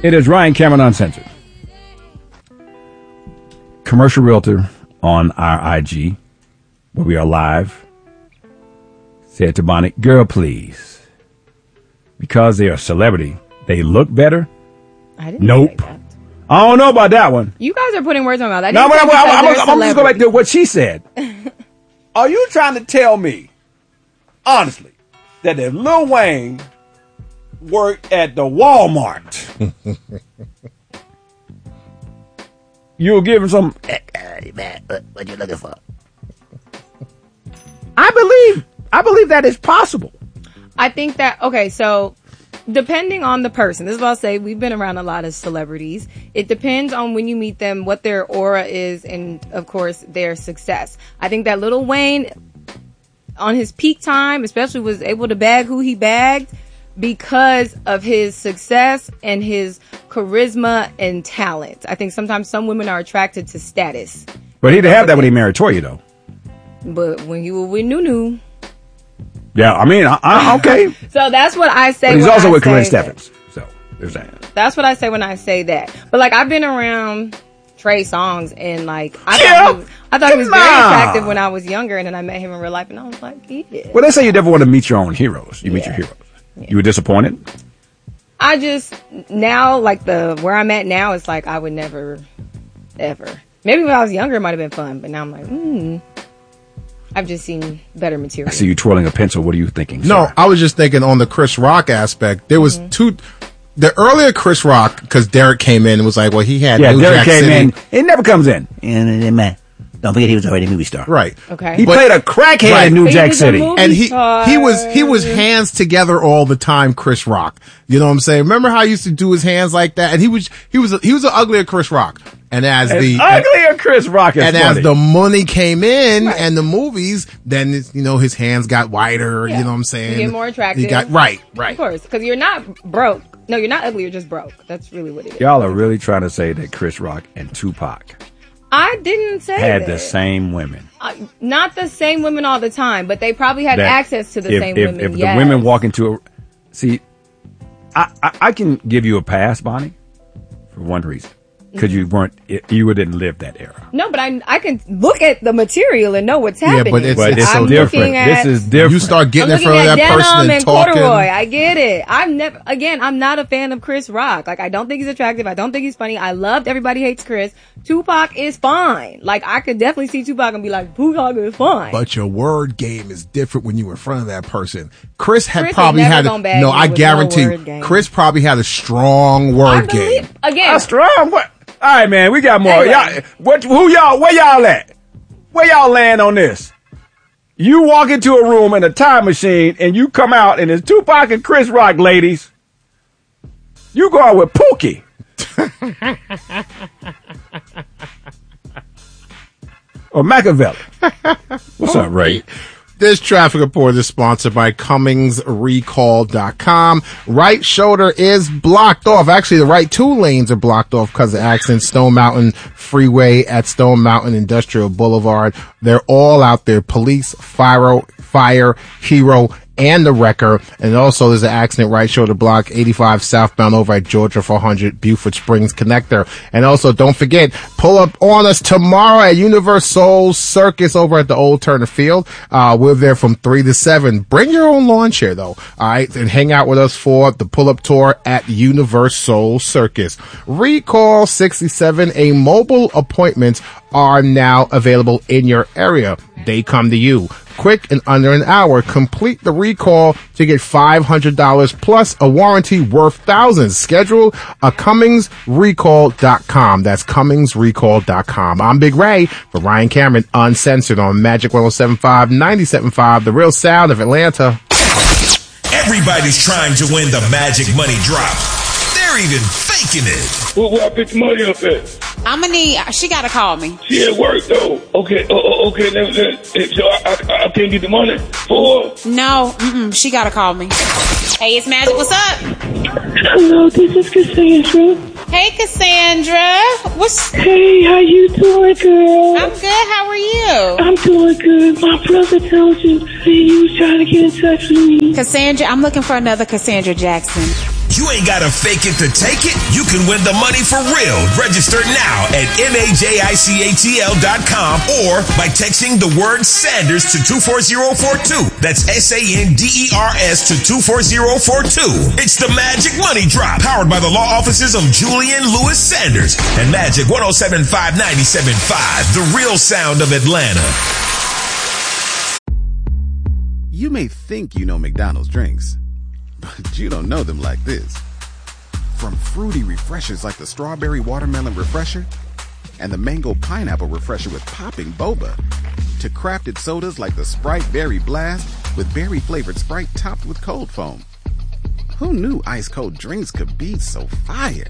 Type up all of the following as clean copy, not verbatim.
It is Ryan Cameron Uncensored. Commercial realtor on our IG, where we are live, said to Bonnie, girl, please. Because they are a celebrity, they look better? I didn't Nope. say that. I don't know about that one. You guys are putting words in my mouth. I'm just going back to what she said. Are you trying to tell me, honestly, that if Lil Wayne worked at the Walmart, you'll give him some, what you looking for? I believe that is possible. I think that, okay, so depending on the person, this is what I'll say, we've been around a lot of celebrities. It depends on when you meet them, what their aura is, and of course, their success. I think that Lil Wayne, on his peak time, especially was able to bag who he bagged because of his success and his charisma and talent. I think sometimes some women are attracted to status. But he didn't have that when he married Toya, though. But when he was with Nunu. Yeah, I mean, okay. So that's what I say. But he's also with Corinne Corinne Stephens. So there's that. That's what I say when I say that. But like, I've been around Trey Songz, and like, I thought he was very attractive when I was younger, and then I met him in real life, and I was like, yeah. Well, they say you never want to meet your own heroes. You meet your heroes. Yeah. You were disappointed? I just, now, like, where I'm at now, it's like, I would never, ever. Maybe when I was younger, it might have been fun, but now I'm like, I've just seen better material. I see you twirling a pencil. What are you thinking, sir? No, I was just thinking on the Chris Rock aspect. There was the earlier Chris Rock, because Derek came in and was like, well, he had New Derek Jack came City. in. It never comes in. And man, don't forget he was already a movie star. Right. Okay. He played a crackhead in New Jack City. And he was hands together all the time, Chris Rock. You know what I'm saying? Remember how he used to do his hands like that? And he was an uglier Chris Rock. And as Chris Rock is and funny. as the money came in and the movies, then his hands got wider. Yeah. You know what I'm saying? You get more attractive. He got right. Of course, because you're not broke. No, you're not ugly. You're just broke. That's really what it is. Y'all are really trying to say that Chris Rock and Tupac I didn't say had the same women. Not the same women all the time, but they probably had access to the same women. If the women walk into I can give you a pass, Bonnie, for one reason. Because you didn't live that era. No, but I can look at the material and know what's happening. Yeah, but it's so different. This is different. You start getting in front of that person and talking. Corduroy. I get it. I'm not a fan of Chris Rock. Like, I don't think he's attractive. I don't think he's funny. I loved Everybody Hates Chris. Tupac is fine. Like, I could definitely see Tupac and be like, Tupac is fine. But your word game is different when you're in front of that person. Chris I guarantee Chris probably had a strong word game. Again, a strong what? All right, man, we got more. Anyway. Where y'all at? Where y'all land on this? You walk into a room in a time machine and you come out and it's Tupac and Chris Rock, ladies. You go out with Pookie. Or Machiavelli. What's up, Ray? This traffic report is sponsored by CummingsRecall.com. Right shoulder is blocked off. Actually, the right two lanes are blocked off because of accident. Stone Mountain Freeway at Stone Mountain Industrial Boulevard. They're all out there. Police, fire, hero, and the wrecker. And also there's an accident right shoulder block 85 southbound over at Georgia 400 Buford Springs connector. And also don't forget, pull up on us tomorrow at Universal Circus over at the Old Turner Field. We're there from 3 to 7. Bring your own lawn chair though. All right. And hang out with us for the pull up tour at Universal Circus. Recall 67, a mobile appointments are now available in your area. They come to you. Quick and under an hour. Complete the recall to get $500 plus a warranty worth thousands. Schedule a CummingsRecall.com. That's CummingsRecall.com. I'm Big Ray for Ryan Cameron Uncensored on Magic 107.5, 97.5, the real sound of Atlanta. Everybody's trying to win the Magic Money Drop. They're even faking it. Well, where I pick the money up at? She gotta call me. She at work though. Okay, okay. So I can't get the money for her? No, she gotta call me. Hey, it's Magic. What's up? Hello, this is Cassandra. Hey, Cassandra. Hey, how you doing, girl? I'm good. How are you? I'm doing good. My brother told you that you was trying to get in touch with me. Cassandra, I'm looking for another Cassandra Jackson. You ain't gotta fake it to take it. You can win the money for real. Register now at MAJICATL.com or by texting the word Sanders to 24042. That's SANDERS to 24042. It's the Magic Money Drop, powered by the law offices of Julian Lewis Sanders and Magic 107.5 97.5, the real sound of Atlanta. You may think you know McDonald's drinks, but you don't know them like this. From fruity refreshers like the Strawberry Watermelon Refresher and the Mango Pineapple Refresher with popping boba, to crafted sodas like the Sprite Berry Blast with berry-flavored Sprite topped with cold foam. Who knew ice-cold drinks could be so fire?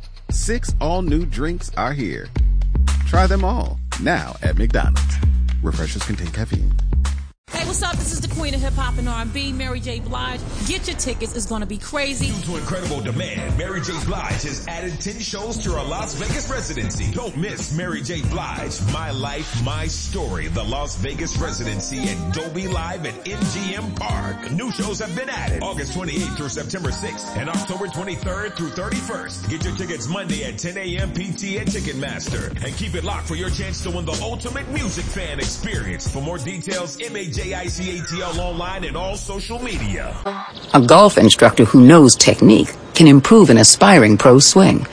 6 all-new drinks are here. Try them all, now at McDonald's. Refreshers contain caffeine. Hey, what's up? This is the queen of hip-hop and R&B, Mary J. Blige. Get your tickets. It's going to be crazy. Due to incredible demand, Mary J. Blige has added 10 shows to her Las Vegas residency. Don't miss Mary J. Blige, My Life, My Story, the Las Vegas residency at Dolby Live at MGM Park. New shows have been added August 28th through September 6th and October 23rd through 31st. Get your tickets Monday at 10 a.m. PT at Ticketmaster. And keep it locked for your chance to win the ultimate music fan experience. For more details, MAJICATL online and all social media. A golf instructor who knows technique can improve an aspiring pro's swing.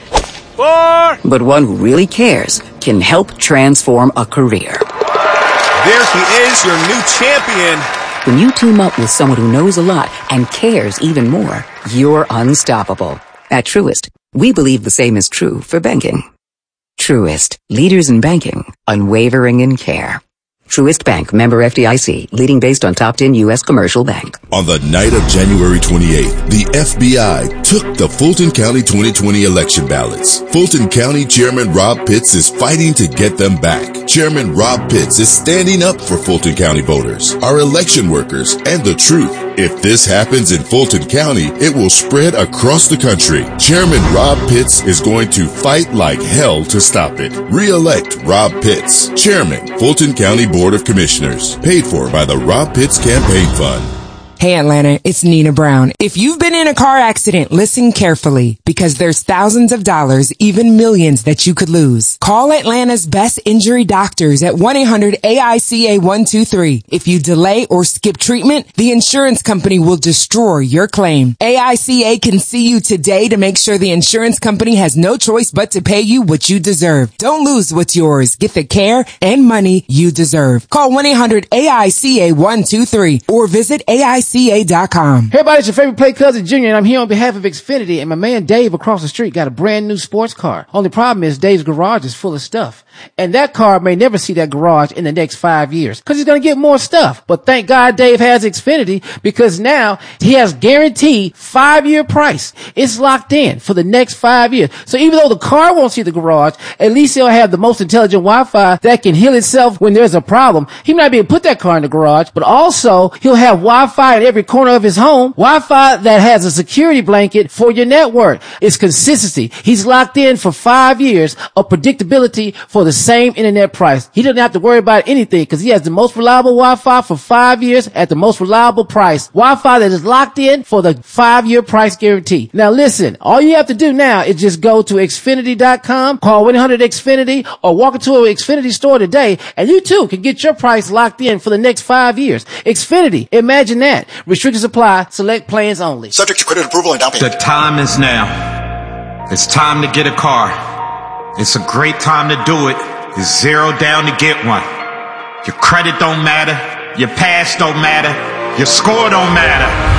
But one who really cares can help transform a career. There he is, your new champion. When you team up with someone who knows a lot and cares even more, you're unstoppable. At Truist, we believe the same is true for banking. Truist, leaders in banking, unwavering in care. Truist Bank, member FDIC, leading based on top 10 U.S. commercial bank. On the night of January 28th, the FBI took the Fulton County 2020 election ballots. Fulton County Chairman Rob Pitts is fighting to get them back. Chairman Rob Pitts is standing up for Fulton County voters, our election workers, and the truth. If this happens in Fulton County, it will spread across the country. Chairman Rob Pitts is going to fight like hell to stop it. Re-elect Rob Pitts, Chairman, Fulton County Board of Commissioners. Paid for by the Rob Pitts Campaign Fund. Hey Atlanta, it's Nina Brown. If you've been in a car accident, listen carefully because there's thousands of dollars, even millions that you could lose. Call Atlanta's best injury doctors at 1-800-AICA-123. If you delay or skip treatment, the insurance company will destroy your claim. AICA can see you today to make sure the insurance company has no choice but to pay you what you deserve. Don't lose what's yours. Get the care and money you deserve. Call 1-800-AICA-123 or visit AICA.com. Hey everybody, it's your favorite play cousin Junior, and I'm here on behalf of Xfinity, and my man Dave across the street got a brand new sports car. Only problem is Dave's garage is full of stuff, and that car may never see that garage in the next 5 years because he's going to get more stuff. But thank God Dave has Xfinity because now he has guaranteed 5-year price. It's locked in for the next 5 years. So even though the car won't see the garage, at least he'll have the most intelligent Wi-Fi that can heal itself when there's a problem. He might be able to put that car in the garage, but also he'll have Wi-Fi in every corner of his home, Wi-Fi that has a security blanket for your network. It's consistency. He's locked in for 5 years of predictability for the same internet price. He doesn't have to worry about anything because he has the most reliable Wi-Fi for 5 years at the most reliable price. Wi-Fi that is locked in for the 5-year price guarantee. Now listen, all you have to do now is just go to Xfinity.com, call 1-800-XFINITY, or walk into an Xfinity store today, and you too can get your price locked in for the next 5 years. Xfinity, imagine that. Restrictions apply. Select plans only. Subject to credit approval and down payment. The time is now. It's time to get a car. It's a great time to do it. It's zero down to get one. Your credit don't matter. Your past don't matter. Your score don't matter.